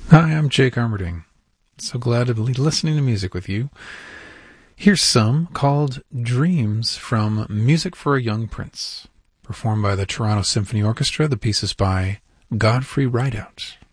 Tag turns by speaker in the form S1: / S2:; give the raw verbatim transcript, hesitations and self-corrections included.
S1: Hi, I'm Jake Armerding. So glad to be listening to music with you. Here's some called Dreams from Music for a Young Prince, performed by the Toronto Symphony Orchestra. The piece is by Godfrey Rideout.